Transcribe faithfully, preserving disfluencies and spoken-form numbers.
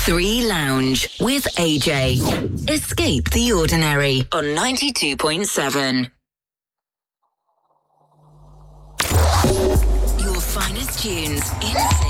Three Lounge with A J. Escape the ordinary on ninety-two point seven. Your finest tunes in